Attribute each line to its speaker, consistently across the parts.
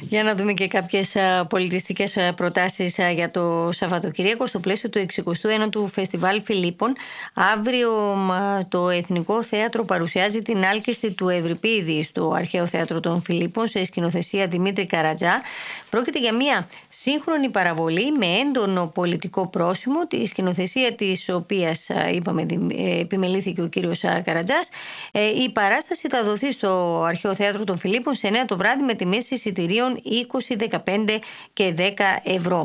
Speaker 1: Για να δούμε και κάποιες πολιτιστικές προτάσεις για το Σαββατοκύριακο στο πλαίσιο του 69ου Φεστιβάλ Φιλίππων. Αύριο το Εθνικό Θέατρο παρουσιάζει την Άλκηστη του Ευρυπίδη στο Αρχαίο Θέατρο των Φιλίππων σε σκηνοθεσία Δημήτρη Καρατζά. Πρόκειται για μια σύγχρονη παραβολή με έντονο πολιτικό πρόσημο, τη σκηνοθεσία της οποίας επιμελήθηκε ο κύριος Καρατζάς. Η παράσταση θα δοθεί στο Αρχαίο Θέατρο των Φιλίππων σε 9 το βράδυ με τιμές εισιτηρίων 20, 15 και 10 ευρώ.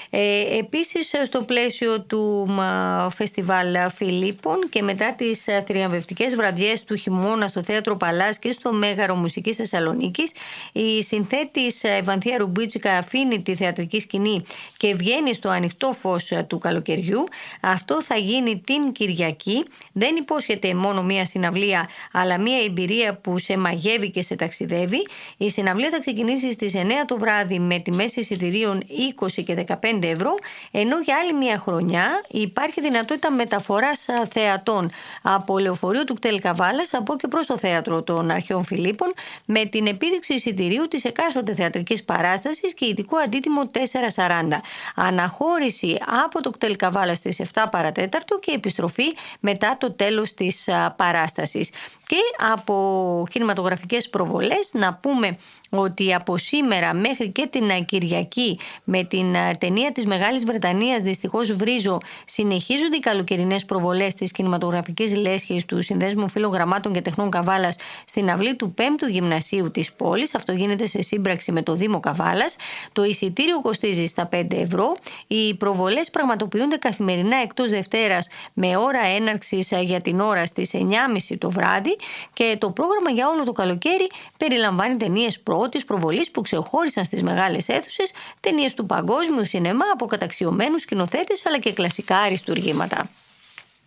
Speaker 1: Επίσης στο πλαίσιο του Φεστιβάλ Φιλίππων και μετά τις θριαμβευτικές βραδιές του χειμώνα στο Θέατρο Παλάς και στο Μέγαρο Μουσικής Θεσσαλονίκης, η συνθέτης Ευανθία Ρουμπίτσικα αφήνει τη θεατρική σκηνή και βγαίνει στο ανοιχτό φως του καλοκαιριού. Αυτό θα γίνει την Κυριακή. Δεν υπόσχεται μόνο μία συναυλία, αλλά μία εμπειρία που σε μαγεύει και σε ταξιδεύει. Η συναυλία θα ξεκινήσει στις 9 το βράδυ με τιμές εισιτηρίων 20 και 15 ευρώ, ενώ για άλλη μία χρονιά υπάρχει δυνατότητα μεταφοράς θεατών από λεωφορείο του κτέλ Καβάλας από και προς το Θέατρο των Αρχαίων Φιλίππων με την επίδειξη εισιτηρίου της εκάστοτε θεατρικής παράστασης και ειδικό αντίτιμο 4,40. Αναχώρηση από το κτέλ Καβάλας στις 7 παρατέταρτο και επιστροφή μετά το τέλος της παράστασης. Και από κινηματογραφικές προβολές να πούμε ότι από σήμερα μέχρι και την Κυριακή με την ταινία της Μεγάλης Βρετανίας «Δυστυχώς βρίζω» συνεχίζονται οι καλοκαιρινές προβολές της κινηματογραφικής λέσχης του Συνδέσμου Φιλογραμμάτων και Τεχνών Καβάλας στην αυλή του 5ου Γυμνασίου της πόλης. Αυτό γίνεται σε σύμπραξη με το Δήμο Καβάλας. Το εισιτήριο κοστίζει στα 5 ευρώ. Οι προβολές πραγματοποιούνται καθημερινά εκτός Δευτέρας με ώρα έναρξης για την ώρα στις 9.30 το βράδυ και το πρόγραμμα για όλο το καλοκαίρι περιλαμβάνει ταινίες πρώτης προβολής που ξεχώρισαν στις μεγάλες αίθουσες, ταινίες του παγκόσμιου σινεμά από καταξιωμένους σκηνοθέτες αλλά και κλασικά αριστουργήματα.